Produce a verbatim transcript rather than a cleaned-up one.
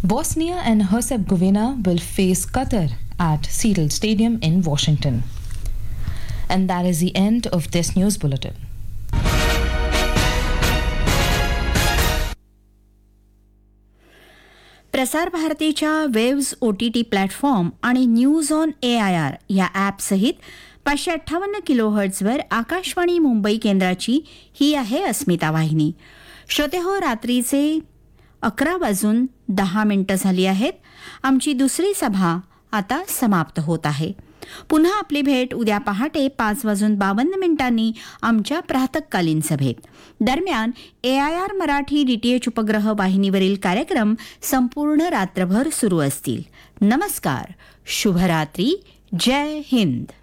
Bosnia and Herzegovina will face Qatar at Seattle Stadium in Washington. And that is the end of this news bulletin. प्रसार भारतीच्या waves O T T platform आणि news on A I R या ॲपसहित पाचशे अठ्ठावन्न kilo हर्ट्झवर Akashvani Mumbai केंद्राची ही आहे अस्मिता वाहिनी. श्रोते हो, रात्रीचे अकरा वाजून दहा मिनिटं झाली आहेत. आमची दुसरी सभा आता समाप्त होत आहे. पुन्हा आपली भेट उद्या पहाटे पाच वाजून बावन्न मिनिटांनी आमच्या प्रातःकालीन सभेत. दरम्यान ए I R Marathi D T H उपग्रह वाहिनीवरील कार्यक्रम संपूर्ण रात्रभर सुरू असतील. नमस्कार, शुभरात्री, जय हिंद.